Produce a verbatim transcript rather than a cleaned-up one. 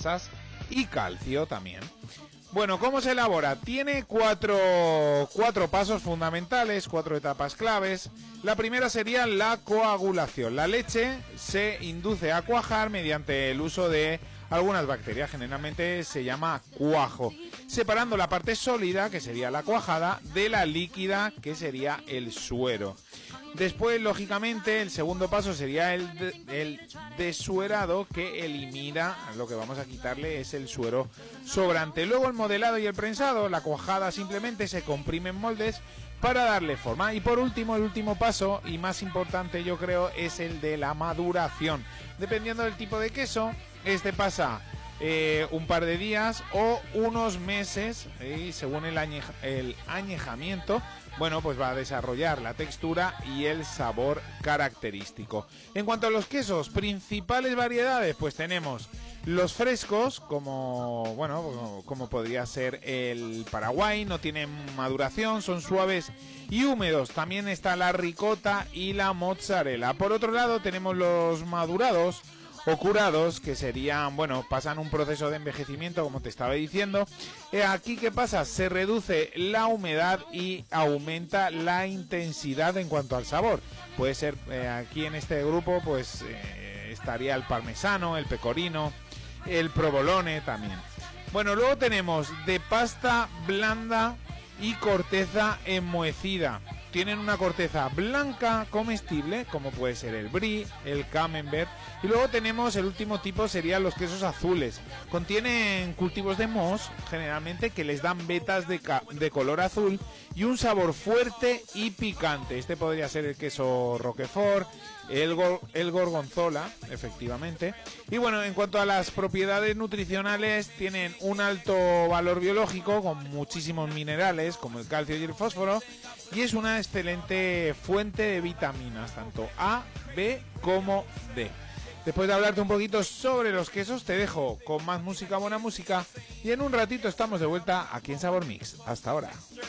grasas y calcio también. Bueno, ¿cómo se elabora? Tiene cuatro, cuatro pasos fundamentales, cuatro etapas claves. La primera sería la coagulación. La leche se induce a cuajar mediante el uso de algunas bacterias, generalmente se llama cuajo, separando la parte sólida, que sería la cuajada, de la líquida, que sería el suero. Después, lógicamente, el segundo paso sería el, de, el desuerado, que elimina, lo que vamos a quitarle es el suero sobrante. Luego el modelado y el prensado. La cuajada simplemente se comprime en moldes para darle forma. Y por último, el último paso, y más importante yo creo, es el de la maduración. Dependiendo del tipo de queso, este pasa eh, un par de días o unos meses, y según el, añeja, el añejamiento, bueno, pues va a desarrollar la textura y el sabor característico. En cuanto a los quesos, principales variedades, pues tenemos los frescos, como bueno, como podría ser el Paraguay, no tienen maduración, son suaves y húmedos. También está la ricota y la mozzarella. Por otro lado, tenemos los madurados o curados, que serían, bueno, pasan un proceso de envejecimiento, como te estaba diciendo. Eh, aquí, ¿qué pasa? Se reduce la humedad y aumenta la intensidad en cuanto al sabor. Puede ser, eh, aquí en este grupo, pues eh, estaría el parmesano, el pecorino, el provolone también. Bueno, luego tenemos de pasta blanda y corteza enmohecida. Tienen una corteza blanca comestible, como puede ser el brie, el camembert. Y luego tenemos el último tipo, serían los quesos azules. Contienen cultivos de moho, generalmente, que les dan vetas de, de color azul y un sabor fuerte y picante. Este podría ser el queso Roquefort, el, gor el gorgonzola, efectivamente. Y bueno, en cuanto a las propiedades nutricionales, tienen un alto valor biológico con muchísimos minerales, como el calcio y el fósforo. Y es una excelente fuente de vitaminas, tanto A, B como D. Después de hablarte un poquito sobre los quesos, te dejo con más música, buena música, y en un ratito estamos de vuelta aquí en Sabor Mix. Hasta ahora.